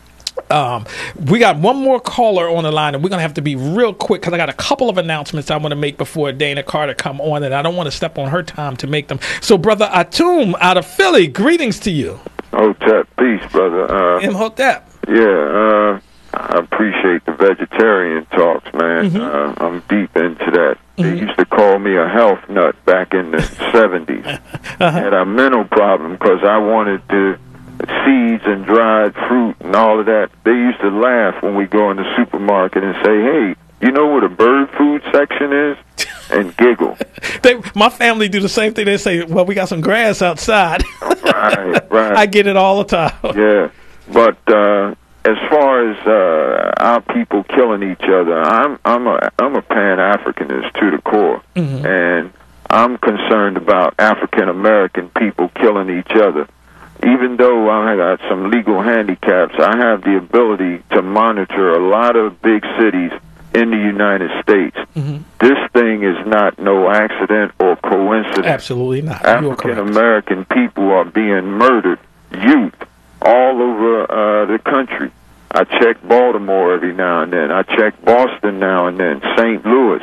Um, we got one more caller on the line, and we're going to have to be real quick because I got a couple of announcements I want to make before Dana Carter come on, and I don't want to step on her time to make them. So, Brother Atum out of Philly, greetings to you. Oh, Tap, peace, brother. Uh, M. Hotep. Yeah, uh, I appreciate the vegetarian talks, man. Mm-hmm. Uh, I'm deep into that. Mm-hmm. They used to call me a health nut back in the seventies. Uh-huh. I had a mental problem because I wanted to seeds and dried fruit and all of that. They used to laugh when we go in the supermarket and say, hey, you know what a bird food section is? And giggle. They, my family do the same thing. They say, well, we got some grass outside. Right, right. I get it all the time. Yeah. But uh, as far as uh, our people killing each other, I'm I'm a, I'm a Pan-Africanist to the core. Mm-hmm. And I'm concerned about African-American people killing each other. Even though I got some legal handicaps, I have the ability to monitor a lot of big cities in the United States. Mm-hmm. This thing is not no accident or coincidence. Absolutely not. African-American people are being murdered, youth, all over uh, the country. I check Baltimore every now and then. I check Boston now and then, Saint Louis.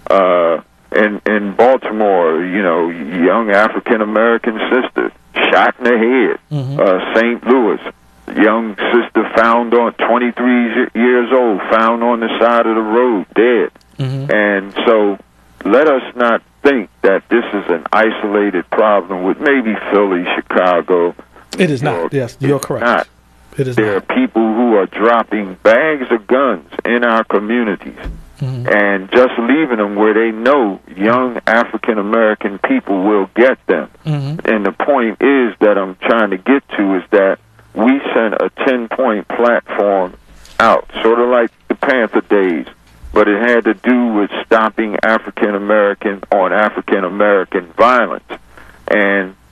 Uh, in, in Baltimore, you know, young African-American sister shot in the head. Mm-hmm. uh, Saint Louis, young sister found on twenty-three years old, found on the side of the road, dead. Mm-hmm. And so let us not think that this is an isolated problem with maybe Philly, Chicago. It is not. Yes, you're correct. Not. It is there not. are people who are dropping bags of guns in our communities. Mm-hmm. And just leaving them where they know young African-American people will get them. Mm-hmm. And the point is that I'm trying to get to is that we sent a ten-point platform out, sort of like the Panther days, but it had to do with stopping African-American on African-American violence. And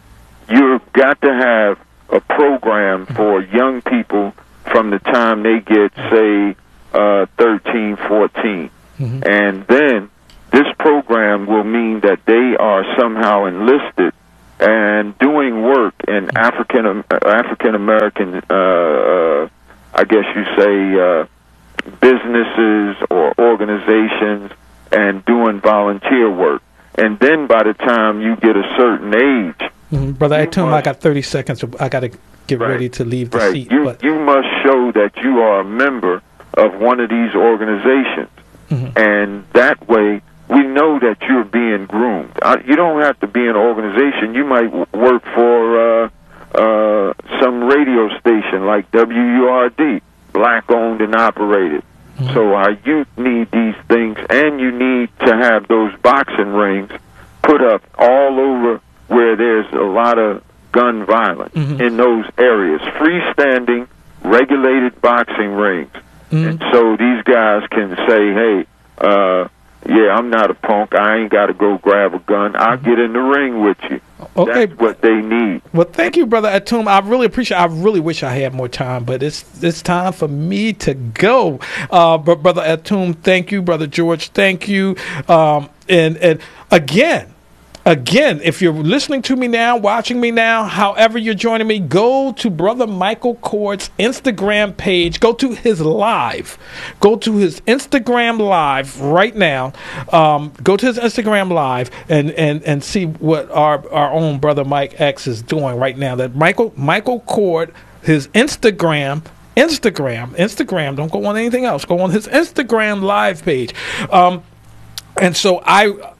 you've got to have a program for young people from the time they get, say, uh, thirteen, fourteen. Mm-hmm. And then this program will mean that they are somehow enlisted and doing work in African uh, African American, uh, uh, I guess you say, uh, businesses or organizations, and doing volunteer work. And then by the time you get a certain age, mm-hmm. Brother Atum, I got thirty seconds. I got to get right. ready to leave the right. seat. You, but. you must show that you are a member of one of these organizations. Mm-hmm. And that way, we know that you're being groomed. Uh, you don't have to be in an organization. You might w- work for uh, uh, some radio station like W U R D, black-owned and operated. Mm-hmm. So our youth need these things, and you need to have those boxing rings put up all over where there's a lot of gun violence mm-hmm. in those areas. Freestanding, regulated boxing rings. Mm-hmm. And so these guys can say, hey, uh, yeah, I'm not a punk. I ain't got to go grab a gun. I'll mm-hmm. get in the ring with you. Okay. That's what they need. Well, thank you, Brother Atum. I really appreciate it. I really wish I had more time, but it's it's time for me to go. Uh, but Brother Atum, thank you. Brother George, thank you. Um, and, and again, Again, if you're listening to me now, watching me now, however you're joining me, go to Brother Michael Cord's Instagram page. Go to his live. Go to his Instagram live right now. Um, go to his Instagram live and, and, and see what our, our own Brother Mike X is doing right now. That Michael Michael Cord, his Instagram, Instagram, Instagram, don't go on anything else. Go on his Instagram live page. Um, and so I...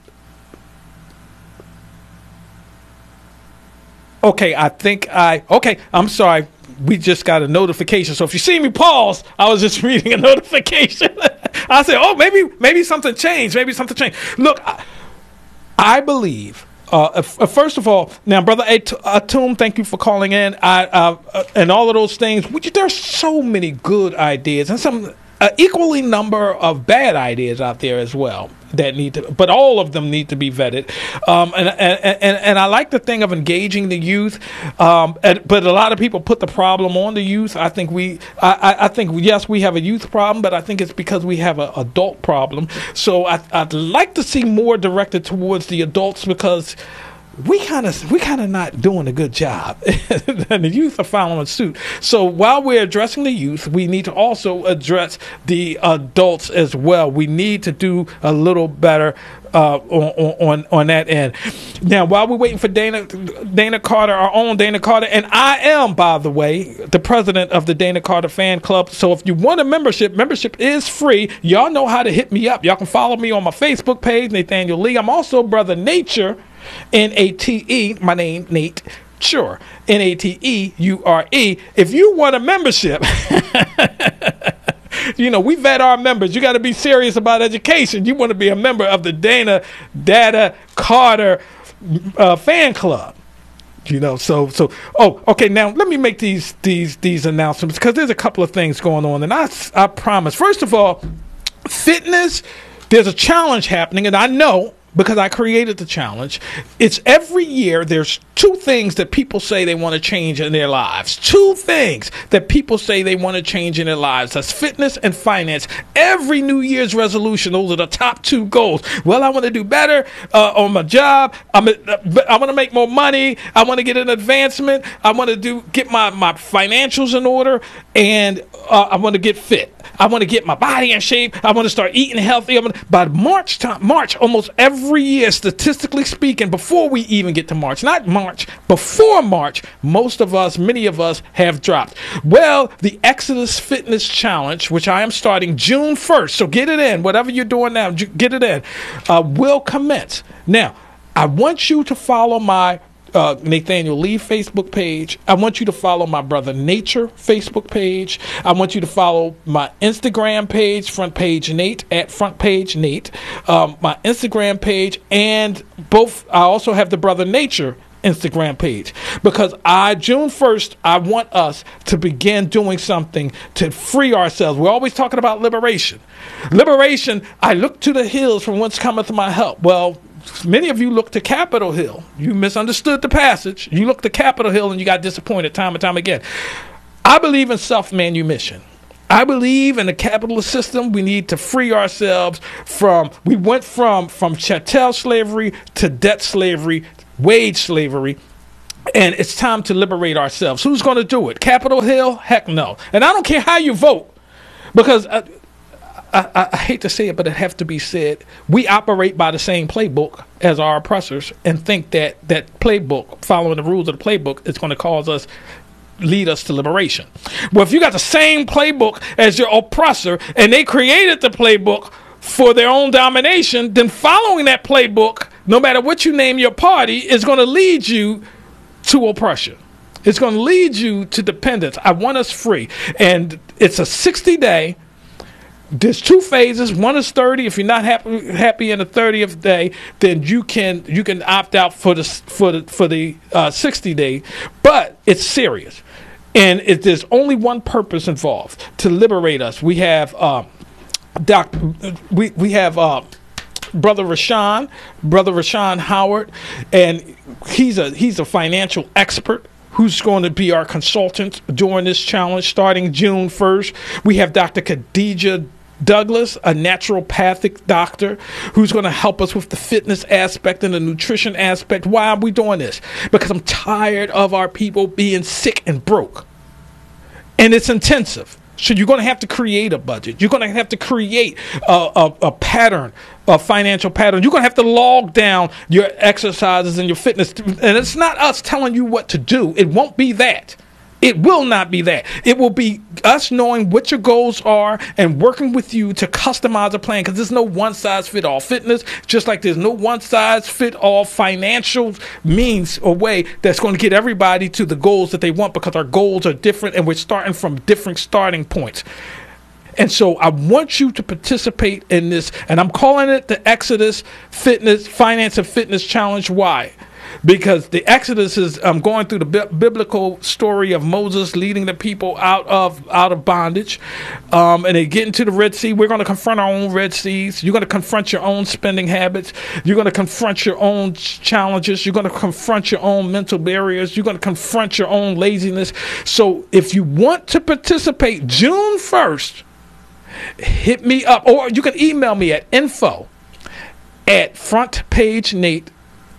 Okay, I think I... Okay, I'm sorry. We just got a notification. So if you see me pause, I was just reading a notification. I said, oh, maybe maybe something changed. Maybe something changed. Look, I, I believe... Uh, uh, first of all, now, Brother Atum, thank you for calling in. I uh, uh, and all of those things. Which, there's so many good ideas and some uh, equally number of bad ideas out there as well that need to, but all of them need to be vetted. Um, and, and and and I like the thing of engaging the youth, um, and, but a lot of people put the problem on the youth. I think we, I, I think yes, we have a youth problem, but I think it's because we have an adult problem. So I, I'd like to see more directed towards the adults because we kind of we kind of not doing a good job, and the youth are following suit. So while we're addressing the youth, we need to also address the adults as well. We need to do a little better uh, on, on on that end. Now, while we're waiting for Dana Dana Carter, our own Dana Carter, and I am, by the way, the president of the Dana Carter Fan Club. So if you want a membership, membership is free. Y'all know how to hit me up. Y'all can follow me on my Facebook page, Nathaniel Lee. I'm also Brother Nature. N A T E, my name, Nate, sure, N A T E U R E. If you want a membership, you know, we vet our members. You got to be serious about education. You want to be a member of the Dana Data Carter uh, Fan Club. You know, so, so, oh, okay, now let me make these these these announcements because there's a couple of things going on. And I, I promise, first of all, fitness, there's a challenge happening, and I know, because I created the challenge. It's every year there's two things that people say they want to change in their lives. Two things that people say they want to change in their lives. That's fitness and finance. Every New Year's resolution, those are the top two goals. Well, I want to do better uh, on my job. I'm, uh, I want to make more money. I want to get an advancement. I want to do get my, my financials in order. And uh, I want to get fit. I want to get my body in shape. I want to start eating healthy. I want to, by March time, March, almost every year, statistically speaking, before we even get to March, not March, before March, most of us, many of us have dropped. Well, the Exodus Fitness Challenge, which I am starting June first, so get it in. Whatever you're doing now, get it in, uh, will commence. Now, I want you to follow my Uh, Nathaniel Lee Facebook page. I want you to follow my Brother Nature Facebook page. I want you to follow my Instagram page, Front Page Nate, at Front Page Nate. Um, my Instagram page, and both. I also have the Brother Nature Instagram page, because I June first I want us to begin doing something to free ourselves. We're always talking about liberation. Liberation, I look to the hills from whence cometh my help. Well, many of you look to Capitol Hill. You misunderstood the passage. You look to Capitol Hill and you got disappointed time and time again. I believe in self-manumission. I believe in the capitalist system. We need to free ourselves from, we went from, from chattel slavery to debt slavery, wage slavery, and it's time to liberate ourselves. Who's going to do it? Capitol Hill? Heck no. And I don't care how you vote, because I, I, I hate to say it, but it has to be said. We operate by the same playbook as our oppressors and think that that playbook, following the rules of the playbook, is going to cause us lead us to liberation. Well, if you got the same playbook as your oppressor and they created the playbook for their own domination, then following that playbook, no matter what you name your party, is going to lead you to oppression. It's going to lead you to dependence. I want us free. And it's a sixty day. There's two phases. One is thirty. If you're not happy happy in the thirtieth day, then you can you can opt out for the for the for the uh, sixty day. But it's serious, and it, there's only one purpose involved: to liberate us. We have uh, Doc. We we have uh, Brother Rashawn, Brother Rashawn Howard, and he's a he's a financial expert who's going to be our consultant during this challenge starting June first. We have Doctor Khadija Douglas, a naturopathic doctor who's going to help us with the fitness aspect and the nutrition aspect. Why are we doing this? Because I'm tired of our people being sick and broke. And it's intensive. So you're going to have to create a budget. You're going to have to create a, a, a pattern, a financial pattern. You're going to have to log down your exercises and your fitness. And it's not us telling you what to do. It won't be that. It will not be that. It will be us knowing what your goals are and working with you to customize a plan, because there's no one-size-fit-all fitness, just like there's no one-size-fit-all financial means or way that's going to get everybody to the goals that they want, because our goals are different and we're starting from different starting points. And so I want you to participate in this, and I'm calling it the Exodus Fitness, Finance and Fitness Challenge. Why? Because the Exodus is um, going through the bi- biblical story of Moses leading the people out of out of bondage, um, and they get into the Red Sea. We're going to confront our own Red Seas. You're going to confront your own spending habits. You're going to confront your own ch- challenges. You're going to confront your own mental barriers. You're going to confront your own laziness. So if you want to participate June first, hit me up, or you can email me at info at frontpagenate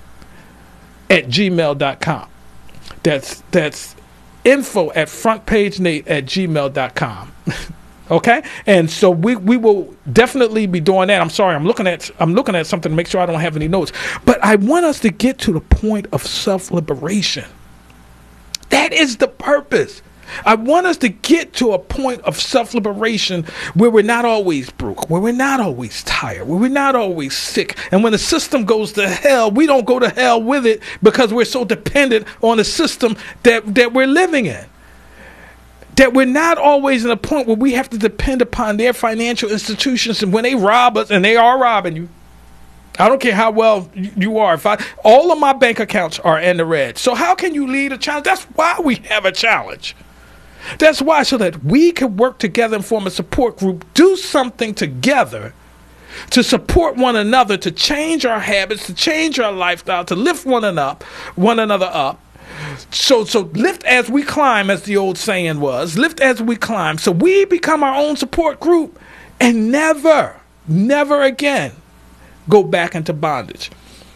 at gmail dot com. That's that's info at frontpagenate at gmail dot com. Okay? And so we, we will definitely be doing that. I'm sorry, I'm looking at I'm looking at something to make sure I don't have any notes. But I want us to get to the point of self-liberation. That is the purpose. I want us to get to a point of self-liberation where we're not always broke, where we're not always tired, where we're not always sick. And when the system goes to hell, we don't go to hell with it, because we're so dependent on the system that, that we're living in. That we're not always in a point where we have to depend upon their financial institutions, and when they rob us, and they are robbing you, I don't care how well you are. If I, all of my bank accounts are in the red. So how can you lead a challenge? That's why we have a challenge. That's why, so that we can work together and form a support group, do something together to support one another, to change our habits, to change our lifestyle, to lift one another up, one another up. So, so lift as we climb, as the old saying was, lift as we climb. So we become our own support group and never, never again go back into bondage.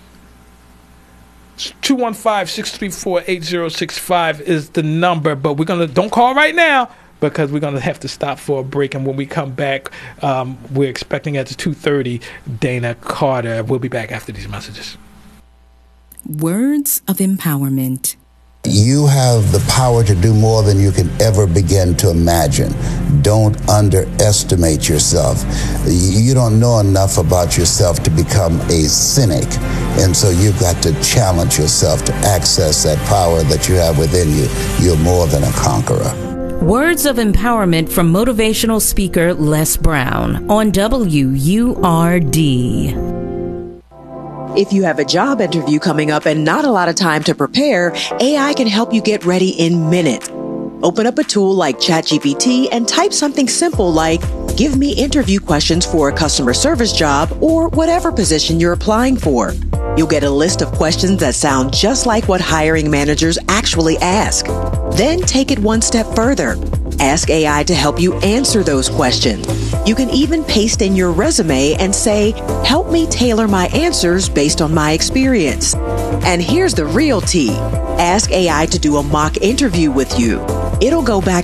two one five, six three four, eight zero six five is the number, but we're going to, don't call right now, because we're going to have to stop for a break. And when we come back, um, we're expecting at two thirty Dana Carter. We'll be back after these messages. Words of empowerment. You have the power to do more than you can ever begin to imagine. Don't underestimate yourself. You don't know enough about yourself to become a cynic. And so you've got to challenge yourself to access that power that you have within you. You're more than a conqueror. Words of empowerment from motivational speaker Les Brown on W U R D. If you have a job interview coming up and not a lot of time to prepare, A I can help you get ready in minutes. Open up a tool like ChatGPT and type something simple like, "Give me interview questions for a customer service job," or whatever position you're applying for. You'll get a list of questions that sound just like what hiring managers actually ask. Then take it one step further. Ask A I to help you answer those questions. You can even paste in your resume and say, help me tailor my answers based on my experience. And here's the real tea. Ask A I to do a mock interview with you. It'll go back